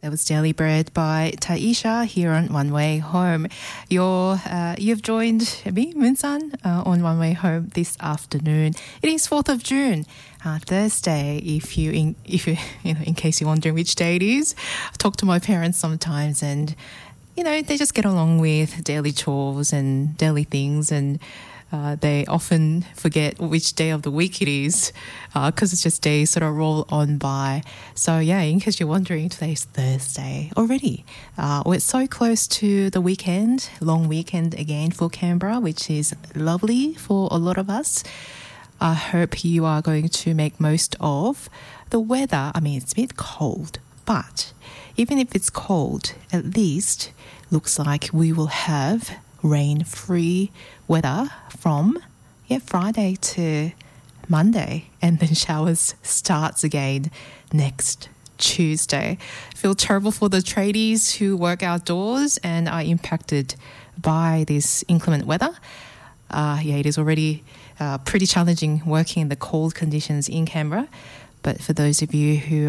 That was Daily Bread by Taisha here on One Way Home. You've joined me, Moon-san, on One Way Home this afternoon. It is 4th of June, Thursday. If you, in case you're wondering which day it is, I talk to my parents sometimes, and they just get along with daily chores and daily things, and they often forget which day of the week it is because it's just days sort of roll on by. So yeah, in case you're wondering, today's Thursday already. We're so close to the weekend, long weekend again for Canberra, which is lovely for a lot of us. I hope you are going to make most of the weather. I mean, it's a bit cold, but even if it's cold, at least looks like we will have rain-free weather from Friday to Monday, and then showers starts again next Tuesday. Feel terrible for the tradies who work outdoors and are impacted by this inclement weather. It is already pretty challenging working in the cold conditions in Canberra, but for those of you who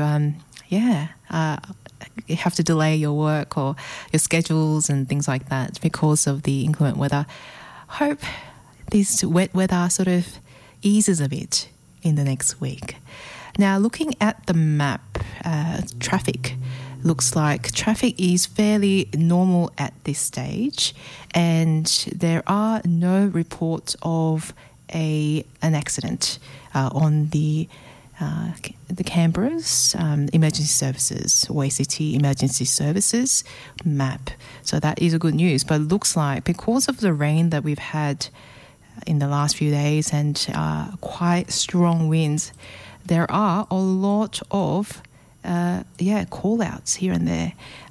you have to delay your work or your schedules and things like that because of the inclement weather, hope this wet weather sort of eases a bit in the next week. Now, looking at the map, traffic looks like traffic is fairly normal at this stage, and there are no reports of an accident on the Canberra's emergency services, ACT emergency services map. So that is a good news. But it looks like because of the rain that we've had in the last few days and quite strong winds, there are a lot of call-outs here and there.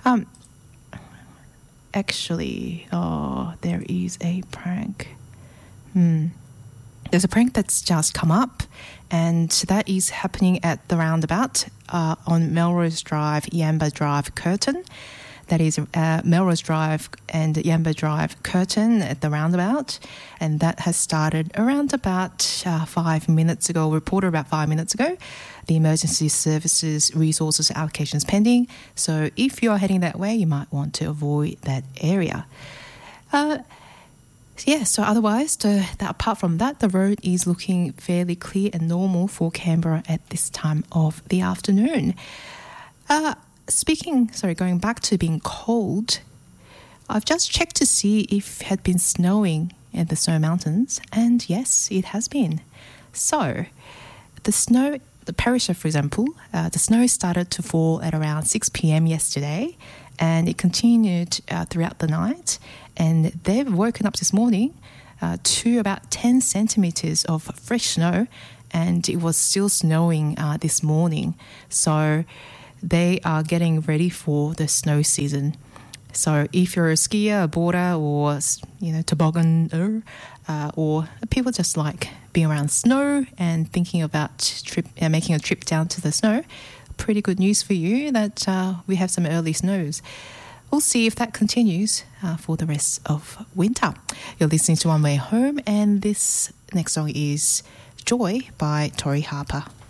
Actually, there is a prank. There's a prank that's just come up, and that is happening at the roundabout on Melrose Drive, Yamba Drive, Curtin. That is Melrose Drive and Yamba Drive, Curtin at the roundabout. And that has started around about 5 minutes ago, reported about 5 minutes ago. The emergency services resources allocations pending. So if you're heading that way, you might want to avoid that area. So otherwise, apart from that, the road is looking fairly clear and normal for Canberra at this time of the afternoon. Going back to being cold, I've just checked to see if it had been snowing in the Snow Mountains, and yes, it has been. So, the Perisher, for example, the snow started to fall at around 6 p.m. yesterday, and it continued throughout the night, and they've woken up this morning to about 10 centimetres of fresh snow, and it was still snowing this morning. So they are getting ready for the snow season. So if you're a skier, a boarder, or tobogganer, or people just like being around snow and thinking about making a trip down to the snow, pretty good news for you that we have some early snows. We'll see if that continues for the rest of winter. You're listening to One Way Home, and this next song is Joy by Tori Harper.